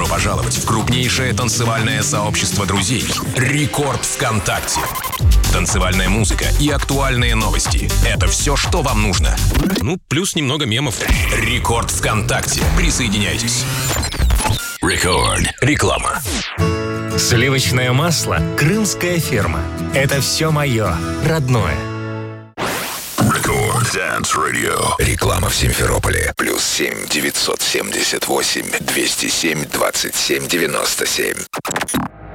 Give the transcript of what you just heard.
пожаловать в крупнейшее танцевальное сообщество друзей «Рекорд ВКонтакте». Танцевальная музыка и актуальные новости – это все, что вам нужно. Ну, плюс немного мемов. «Рекорд ВКонтакте». Присоединяйтесь. Рекорд. Реклама. Сливочное масло «Крымская ферма». Это все мое, родное. Рекорд Dance Radio. Реклама в Симферополе. +7 978 207 27 97.